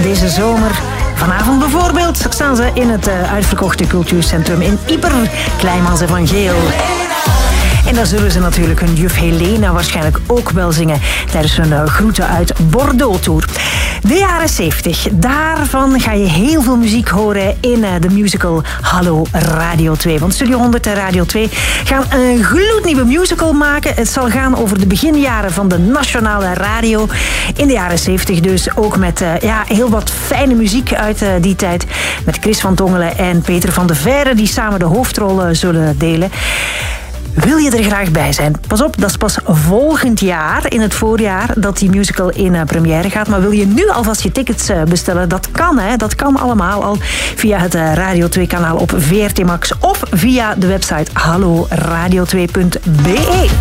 deze zomer. Vanavond bijvoorbeeld staan ze in het uitverkochte cultuurcentrum in Ieper. Kleimans en Van Geel. En daar zullen ze natuurlijk hun juf Helena waarschijnlijk ook wel zingen tijdens hun Groeten uit Bordeaux-tour. De jaren 70, daarvan ga je heel veel muziek horen in de musical Hallo Radio 2. Want Studio 100 en Radio 2 gaan een gloednieuwe musical maken. Het zal gaan over de beginjaren van de nationale radio. In de jaren 70 dus ook met heel wat fijne muziek uit die tijd. Met Chris van Tongelen en Peter van de Veire die samen de hoofdrol zullen delen. Wil je er graag bij zijn? Pas op, dat is pas volgend jaar, in het voorjaar, dat die musical in première gaat. Maar wil je nu alvast je tickets bestellen? Dat kan, hè? Dat kan allemaal al via het Radio 2-kanaal op VRT Max of via de website halloradio2.be.